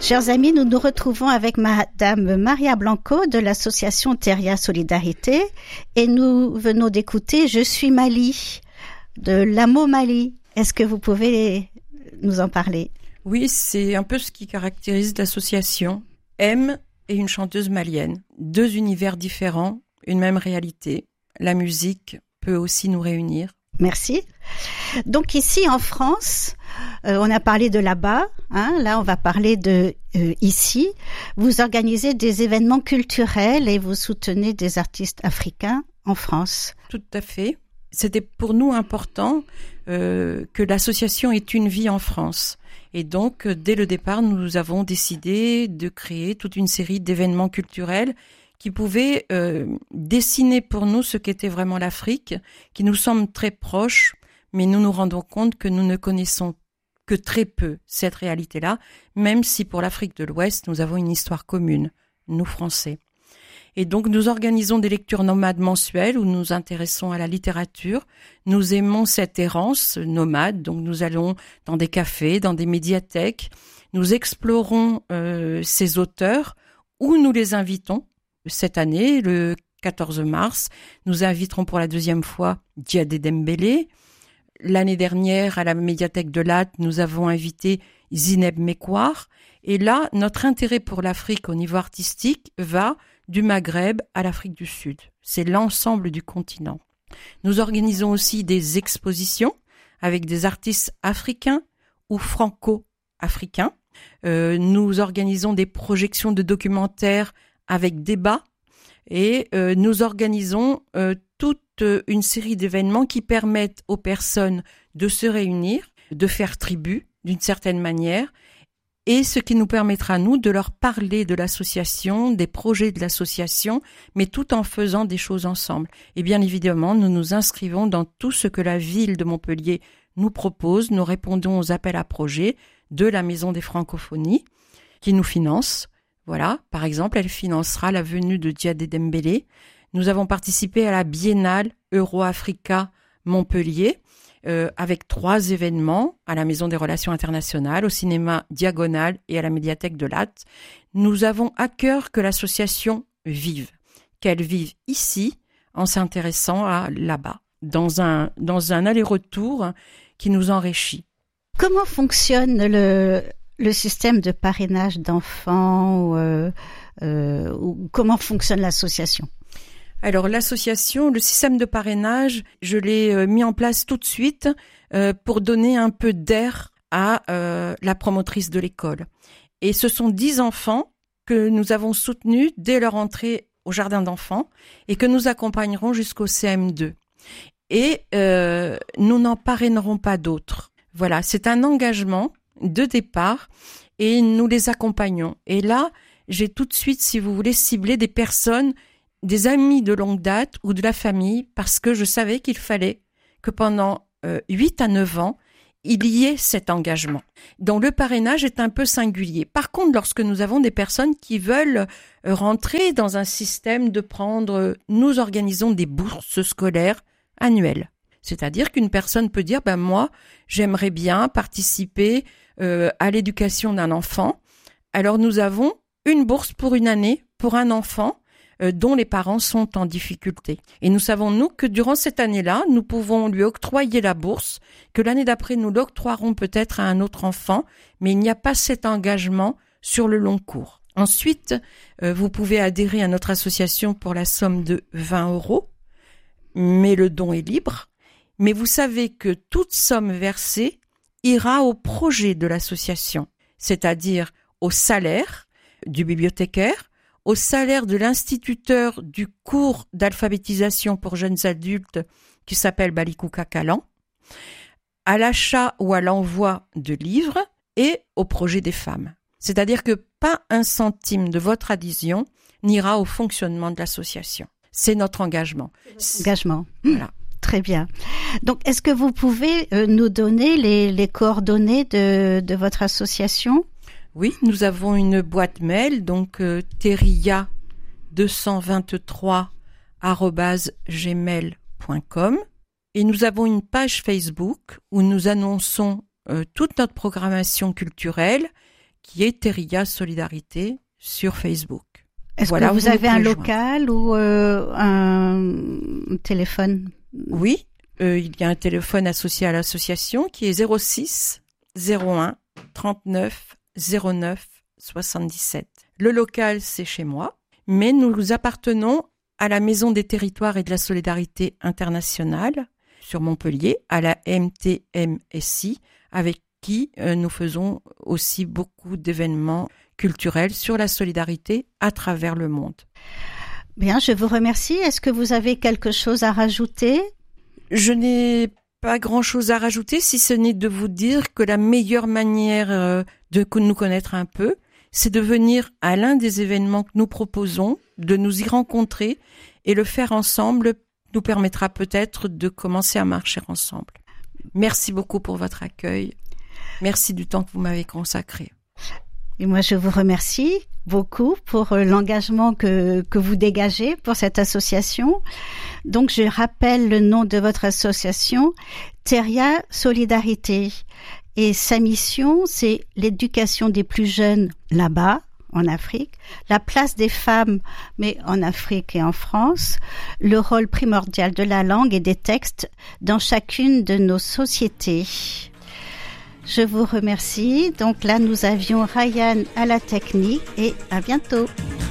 Chers amis, nous nous retrouvons avec Madame Maria Blanco de l'association Teria Solidarité et nous venons d'écouter Je suis Mali de l'AMO Mali. Est-ce que vous pouvez nous en parler? Oui, c'est un peu ce qui caractérise l'association. M et une chanteuse malienne. Deux univers différents, une même réalité. La musique peut aussi nous réunir. Merci. Donc ici en France, on a parlé de là-bas, là on va parler de ici. Vous organisez des événements culturels et vous soutenez des artistes africains en France. Tout à fait. C'était pour nous important que l'association ait une vie en France. Et donc, dès le départ, nous avons décidé de créer toute une série d'événements culturels qui pouvaient dessiner pour nous ce qu'était vraiment l'Afrique, qui nous semble très proche, mais nous nous rendons compte que nous ne connaissons que très peu cette réalité-là, même si pour l'Afrique de l'Ouest, nous avons une histoire commune, nous Français. Et donc, nous organisons des lectures nomades mensuelles où nous nous intéressons à la littérature. Nous aimons cette errance nomade, donc nous allons dans des cafés, dans des médiathèques. Nous explorons ces auteurs où nous les invitons. Cette année, le 14 mars, nous inviterons pour la deuxième fois Diadé Dembélé. L'année dernière, à la médiathèque de Latte, nous avons invité Zineb Mekouar. Et là, notre intérêt pour l'Afrique au niveau artistique va du Maghreb à l'Afrique du Sud. C'est l'ensemble du continent. Nous organisons aussi des expositions avec des artistes africains ou franco-africains. Nous organisons des projections de documentaires avec débat et nous organisons toute une série d'événements qui permettent aux personnes de se réunir, de faire tribu d'une certaine manière, et ce qui nous permettra, nous, de leur parler de l'association, des projets de l'association, mais tout en faisant des choses ensemble. Et bien évidemment, nous nous inscrivons dans tout ce que la ville de Montpellier nous propose. Nous répondons aux appels à projets de la Maison des Francophonies, qui nous finance. Voilà, par exemple, elle financera la venue de Diadé Dembélé. Nous avons participé à la Biennale Euro-Africa Montpellier, avec 3 événements à la Maison des Relations Internationales, au cinéma Diagonale et à la médiathèque de Latte. Nous avons à cœur que l'association vive, qu'elle vive ici en s'intéressant à là-bas, dans un aller-retour qui nous enrichit. Comment fonctionne le système de parrainage d'enfants ou comment fonctionne l'association? Alors l'association, le système de parrainage, je l'ai mis en place tout de suite pour donner un peu d'air à la promotrice de l'école. Et ce sont 10 enfants que nous avons soutenus dès leur entrée au jardin d'enfants et que nous accompagnerons jusqu'au CM2. Et nous n'en parrainerons pas d'autres. Voilà, c'est un engagement de départ et nous les accompagnons. Et là, j'ai tout de suite, si vous voulez, ciblé des personnes, des amis de longue date ou de la famille, parce que je savais qu'il fallait que pendant 8 à 9 ans, il y ait cet engagement. Donc le parrainage est un peu singulier. Par contre, lorsque nous avons des personnes qui veulent rentrer dans un système de prendre, nous organisons des bourses scolaires annuelles. C'est-à-dire qu'une personne peut dire, moi, j'aimerais bien participer à l'éducation d'un enfant. Alors nous avons une bourse pour une année pour un enfant dont les parents sont en difficulté. Et nous savons, nous, que durant cette année-là, nous pouvons lui octroyer la bourse, que l'année d'après, nous l'octroierons peut-être à un autre enfant, mais il n'y a pas cet engagement sur le long cours. Ensuite, vous pouvez adhérer à notre association pour la somme de 20 €, mais le don est libre. Mais vous savez que toute somme versée ira au projet de l'association, c'est-à-dire au salaire du bibliothécaire, au salaire de l'instituteur du cours d'alphabétisation pour jeunes adultes qui s'appelle Balikuka Kalan, à l'achat ou à l'envoi de livres et au projet des femmes. C'est-à-dire que pas un centime de votre adhésion n'ira au fonctionnement de l'association. C'est notre engagement. Engagement. Voilà. Très bien. Donc, est-ce que vous pouvez nous donner les coordonnées de votre association ? Oui, nous avons une boîte mail, donc teria223@gmail.com et nous avons une page Facebook où nous annonçons toute notre programmation culturelle qui est Teria Solidarité sur Facebook. Est-ce que vous avez un local ou un téléphone? Oui, il y a un téléphone associé à l'association qui est 06 01 39 09 77. Le local, c'est chez moi, mais nous appartenons à la Maison des Territoires et de la Solidarité Internationale sur Montpellier, à la MTMSI, avec qui nous faisons aussi beaucoup d'événements culturels sur la solidarité à travers le monde. Bien, je vous remercie. Est-ce que vous avez quelque chose à rajouter? Je n'ai pas grand-chose à rajouter, si ce n'est de vous dire que la meilleure manière de nous connaître un peu, c'est de venir à l'un des événements que nous proposons, de nous y rencontrer, et le faire ensemble nous permettra peut-être de commencer à marcher ensemble. Merci beaucoup pour votre accueil. Merci du temps que vous m'avez consacré. Et moi, je vous remercie beaucoup pour l'engagement que vous dégagez pour cette association. Donc, je rappelle le nom de votre association, Teria Solidarité. Et sa mission, c'est l'éducation des plus jeunes là-bas, en Afrique, la place des femmes, mais en Afrique et en France, le rôle primordial de la langue et des textes dans chacune de nos sociétés. Je vous remercie. Donc là, nous avions Ryan à la technique et à bientôt.